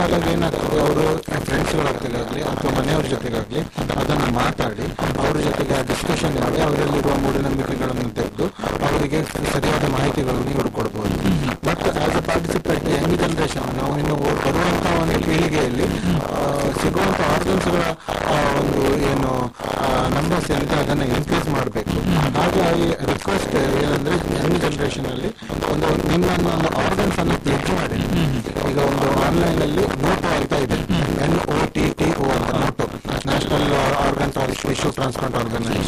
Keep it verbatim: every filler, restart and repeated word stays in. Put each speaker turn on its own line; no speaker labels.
ಹಾಗಾಗಿ ಏನಾಗ್ತದೆ, ಅವರು ಫ್ರೆಂಡ್ಸ್ಗಳ ಜೊತೆಗಾಗಲಿ ಅಥವಾ ಮನೆಯವ್ರ ಜೊತೆಗಾಗಲಿ ಅದನ್ನು ಮಾತಾಡಿ ಅವ್ರ ಜೊತೆಗೆ ಡಿಸ್ಕಷನ್ ಮಾಡಿ ಅವರಲ್ಲಿರುವ ಮೂಢನಂಬಿಕೆಗಳನ್ನು ತೆಗೆದು ಅವರಿಗೆ ಸರಿಯಾದ ಮಾಹಿತಿಗಳನ್ನು ಇವರು ಕೊಡ್ಬೋದು. But as a participate Young generation, ನಾವು ಇನ್ನು ಬರುವಂತಹ ಒಂದು ಪೀಳಿಗೆಯಲ್ಲಿ ಸಿಗುವಂಥ ಆರ್ಗನ್ಸ್ಗಳ ಒಂದು ಏನು ನಂಬರ್ಸ್ ಏನಿದೆ ಅದನ್ನು ಇನ್ಕ್ರೀಸ್ ಮಾಡಬೇಕು. ಹಾಗಾಗಿ ರಿಕ್ವೆಸ್ಟ್ ಏನಂದ್ರೆ ಯಂಗ್ ಜನರೇಷನ್ ಅಲ್ಲಿ ಒಂದು ನಿಮ್ಮನ್ನು ಒಂದು ಆರ್ಗನ್ಸ್ ಅನ್ನು ಪ್ಲೇಜ್ ಮಾಡಿ. ಈಗ ಒಂದು ಆನ್ಲೈನ್ ಅಲ್ಲಿ ನೋಟೋ ಅಂತ ಇದೆ, N O T T O ಅಂತ, ನೋಟೋ national organ tissue transplant organisation.